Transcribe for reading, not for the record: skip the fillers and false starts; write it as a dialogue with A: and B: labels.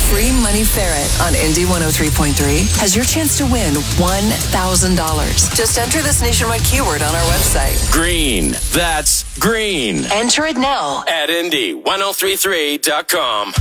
A: Free Money Ferret on Indy 103.3 has your chance to win $1,000. Just enter this nationwide keyword on our website.
B: Green. That's green.
A: Enter it now
B: At Indy1033.com.